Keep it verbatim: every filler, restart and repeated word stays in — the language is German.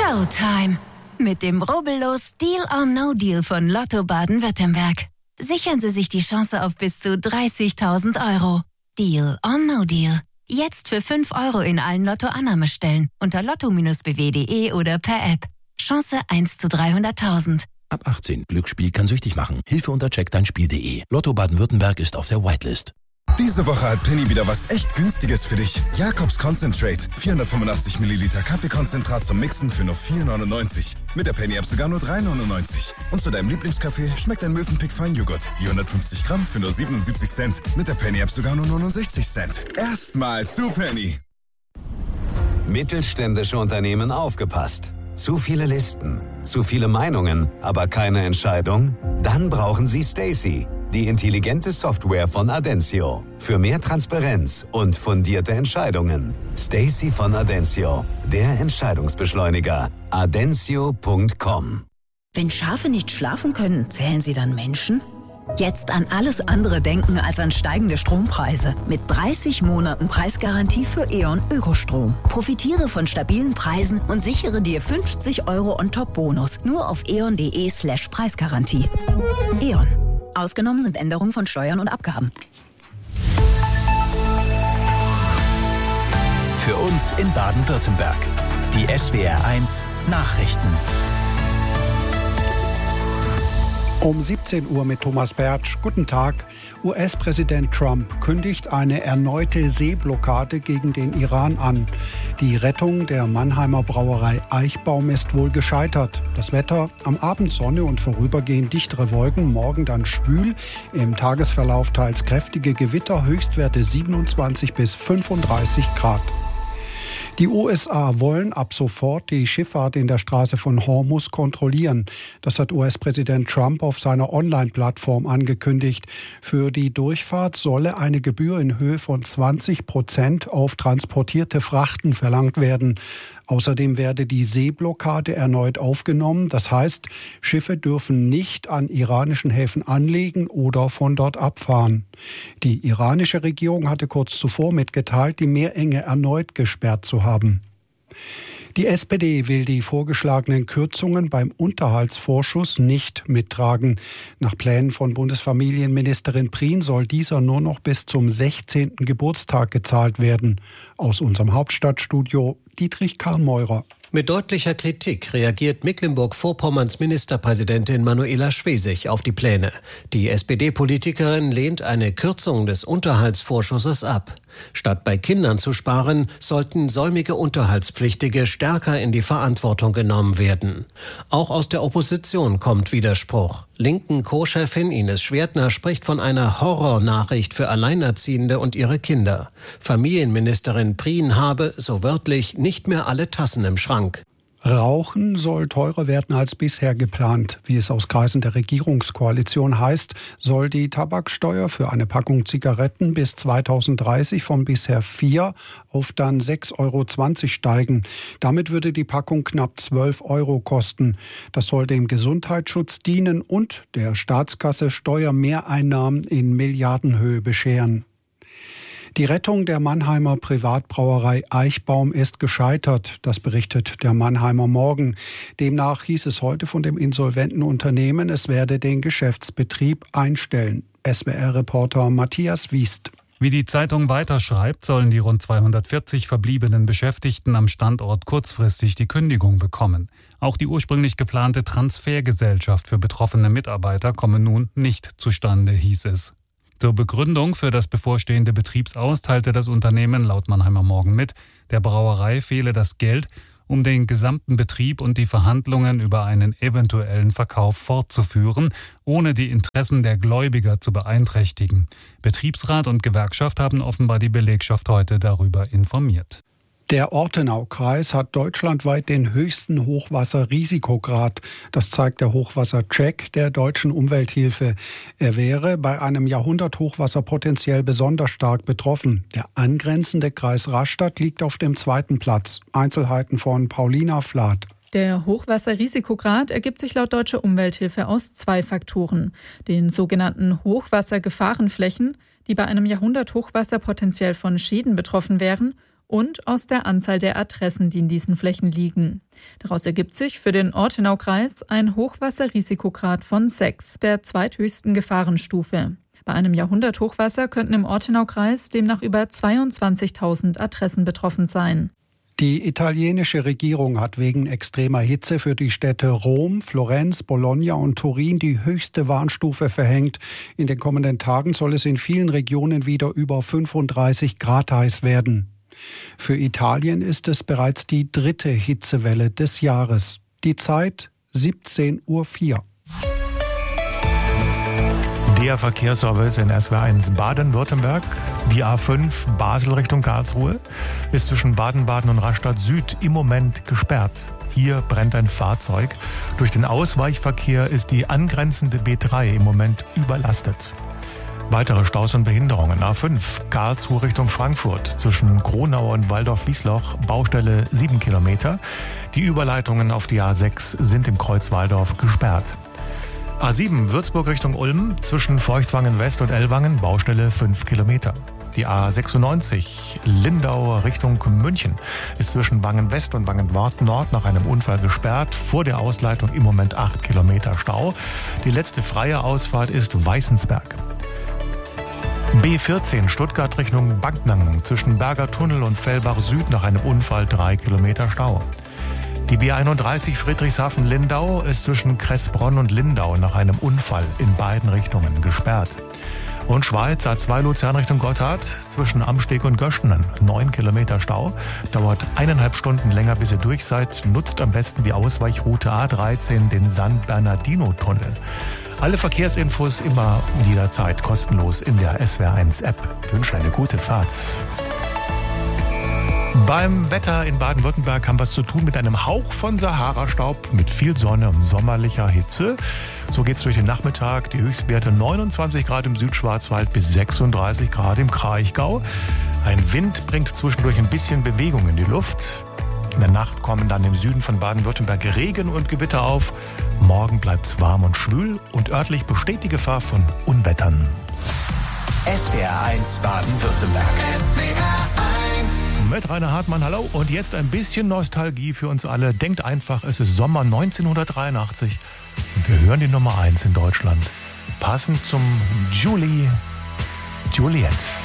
Showtime. Mit dem rubbellos Deal or No Deal von Lotto Baden-Württemberg. Sichern Sie sich die Chance auf bis zu dreißigtausend Euro. Deal or No Deal. Jetzt für fünf Euro in allen Lotto-Annahmestellen unter lotto Bindestrich b w punkt d e oder per App. Chance eins zu dreihunderttausend. Ab achtzehn. Glücksspiel kann süchtig machen. Hilfe unter check dein Spiel punkt d e. Lotto Baden-Württemberg ist auf der Whitelist. Diese Woche hat Penny wieder was echt Günstiges für dich. Jakobs Concentrate. vierhundertfünfundachtzig Milliliter Kaffeekonzentrat zum Mixen für nur vier neunundneunzig. Mit der Penny-App sogar nur drei neunundneunzig. Und zu deinem Lieblingskaffee schmeckt ein Mövenpick Feinjoghurt. vierhundertfünfzig Gramm für nur siebenundsiebzig Cent. Mit der Penny-App sogar nur neunundsechzig Cent. Erstmal zu Penny. Mittelständische Unternehmen aufgepasst. Zu viele Listen, zu viele Meinungen, aber keine Entscheidung? Dann brauchen Sie Stacey, die intelligente Software von Adencio. Für mehr Transparenz und fundierte Entscheidungen. Stacey von Adencio, der Entscheidungsbeschleuniger. adencio punkt com. Wenn Schafe nicht schlafen können, zählen sie dann Menschen? Jetzt an alles andere denken als an steigende Strompreise. Mit dreißig Monaten Preisgarantie für E.ON Ökostrom. Profitiere von stabilen Preisen und sichere dir fünfzig Euro On-Top-Bonus. Nur auf eon.de slash Preisgarantie. E.ON. Ausgenommen sind Änderungen von Steuern und Abgaben. Für uns in Baden-Württemberg. Die S W R eins Nachrichten. Um siebzehn Uhr mit Thomas Bertsch. Guten Tag. U S-Präsident Trump kündigt eine erneute Seeblockade gegen den Iran an. Die Rettung der Mannheimer Brauerei Eichbaum ist wohl gescheitert. Das Wetter: am Abend Sonne und vorübergehend dichtere Wolken, morgen dann schwül. Im Tagesverlauf teils kräftige Gewitter, Höchstwerte siebenundzwanzig bis fünfunddreißig Grad. Die U S A wollen ab sofort die Schifffahrt in der Straße von Hormuz kontrollieren. Das hat U S-Präsident Trump auf seiner Online-Plattform angekündigt. Für die Durchfahrt solle eine Gebühr in Höhe von zwanzig Prozent auf transportierte Frachten verlangt werden. Außerdem werde die Seeblockade erneut aufgenommen. Das heißt, Schiffe dürfen nicht an iranischen Häfen anlegen oder von dort abfahren. Die iranische Regierung hatte kurz zuvor mitgeteilt, die Meerenge erneut gesperrt zu haben. Die S P D will die vorgeschlagenen Kürzungen beim Unterhaltsvorschuss nicht mittragen. Nach Plänen von Bundesfamilienministerin Prien soll dieser nur noch bis zum sechzehnten Geburtstag gezahlt werden. Aus unserem Hauptstadtstudio Dietrich Karl-Meurer. Mit deutlicher Kritik reagiert Mecklenburg-Vorpommerns Ministerpräsidentin Manuela Schwesig auf die Pläne. Die S P D-Politikerin lehnt eine Kürzung des Unterhaltsvorschusses ab. Statt bei Kindern zu sparen, sollten säumige Unterhaltspflichtige stärker in die Verantwortung genommen werden. Auch aus der Opposition kommt Widerspruch. Linken Co-Chefin Ines Schwertner spricht von einer Horrornachricht für Alleinerziehende und ihre Kinder. Familienministerin Prien habe, so wörtlich, nicht mehr alle Tassen im Schrank. Rauchen soll teurer werden als bisher geplant. Wie es aus Kreisen der Regierungskoalition heißt, soll die Tabaksteuer für eine Packung Zigaretten bis zweitausenddreißig von bisher vier auf dann sechs Euro zwanzig steigen. Damit würde die Packung knapp zwölf Euro kosten. Das soll dem Gesundheitsschutz dienen und der Staatskasse Steuermehreinnahmen in Milliardenhöhe bescheren. Die Rettung der Mannheimer Privatbrauerei Eichbaum ist gescheitert, das berichtet der Mannheimer Morgen. Demnach hieß es heute von dem insolventen Unternehmen, es werde den Geschäftsbetrieb einstellen. S W R-Reporter Matthias Wiest. Wie die Zeitung weiterschreibt, sollen die rund zweihundertvierzig verbliebenen Beschäftigten am Standort kurzfristig die Kündigung bekommen. Auch die ursprünglich geplante Transfergesellschaft für betroffene Mitarbeiter komme nun nicht zustande, hieß es. Zur Begründung für das bevorstehende Betriebsaus teilte das Unternehmen laut Mannheimer Morgen mit, der Brauerei fehle das Geld, um den gesamten Betrieb und die Verhandlungen über einen eventuellen Verkauf fortzuführen, ohne die Interessen der Gläubiger zu beeinträchtigen. Betriebsrat und Gewerkschaft haben offenbar die Belegschaft heute darüber informiert. Der Ortenaukreis hat deutschlandweit den höchsten Hochwasserrisikograd. Das zeigt der Hochwassercheck der Deutschen Umwelthilfe. Er wäre bei einem Jahrhunderthochwasser potenziell besonders stark betroffen. Der angrenzende Kreis Rastatt liegt auf dem zweiten Platz. Einzelheiten von Paulina Flath. Der Hochwasserrisikograd ergibt sich laut Deutscher Umwelthilfe aus zwei Faktoren. Den sogenannten Hochwassergefahrenflächen, die bei einem Jahrhunderthochwasser potenziell von Schäden betroffen wären, und aus der Anzahl der Adressen, die in diesen Flächen liegen. Daraus ergibt sich für den Ortenaukreis ein Hochwasserrisikograd von sechs, der zweithöchsten Gefahrenstufe. Bei einem Jahrhunderthochwasser könnten im Ortenaukreis demnach über zweiundzwanzigtausend Adressen betroffen sein. Die italienische Regierung hat wegen extremer Hitze für die Städte Rom, Florenz, Bologna und Turin die höchste Warnstufe verhängt. In den kommenden Tagen soll es in vielen Regionen wieder über fünfunddreißig Grad heiß werden. Für Italien ist es bereits die dritte Hitzewelle des Jahres. Die Zeit siebzehn Uhr vier. Der Verkehrsservice in S W R eins Baden-Württemberg. Die A fünf Basel Richtung Karlsruhe ist zwischen Baden-Baden und Rastatt Süd im Moment gesperrt. Hier brennt ein Fahrzeug. Durch den Ausweichverkehr ist die angrenzende B drei im Moment überlastet. Weitere Staus und Behinderungen. A fünf Karlsruhe Richtung Frankfurt zwischen Kronau und Waldorf-Wiesloch, Baustelle sieben Kilometer. Die Überleitungen auf die A sechs sind im Kreuz Walldorf gesperrt. A sieben Würzburg Richtung Ulm zwischen Feuchtwangen West und Ellwangen, Baustelle fünf Kilometer. Die A sechsundneunzig Lindau Richtung München ist zwischen Wangen West und Wangen Nord nach einem Unfall gesperrt. Vor der Ausleitung im Moment acht Kilometer Stau. Die letzte freie Ausfahrt ist Weißensberg. B vierzehn Stuttgart Richtung Banknang zwischen Berger Tunnel und Fellbach Süd nach einem Unfall drei Kilometer Stau. Die B einunddreißig Friedrichshafen-Lindau ist zwischen Kressbronn und Lindau nach einem Unfall in beiden Richtungen gesperrt. Und Schweiz A zwei Luzern Richtung Gotthard zwischen Amsteg und Göschenen. neun Kilometer Stau. Dauert eineinhalb Stunden länger, bis ihr durch seid. Nutzt am besten die Ausweichroute A dreizehn, den San Bernardino-Tunnel. Alle Verkehrsinfos immer und jederzeit kostenlos in der S W R eins App. Ich wünsche eine gute Fahrt. Beim Wetter in Baden-Württemberg haben wir es zu tun mit einem Hauch von Sahara-Staub, mit viel Sonne und sommerlicher Hitze. So geht es durch den Nachmittag. Die Höchstwerte neunundzwanzig Grad im Südschwarzwald bis sechsunddreißig Grad im Kraichgau. Ein Wind bringt zwischendurch ein bisschen Bewegung in die Luft. In der Nacht kommen dann im Süden von Baden-Württemberg Regen und Gewitter auf. Morgen bleibt es warm und schwül und örtlich besteht die Gefahr von Unwettern. S W R eins Baden-Württemberg. S W R eins. Mit Rainer Hartmann, hallo. Und jetzt ein bisschen Nostalgie für uns alle. Denkt einfach, es ist Sommer neunzehnhundertdreiundachtzig und wir hören die Nummer eins in Deutschland. Passend zum Julie Juliet.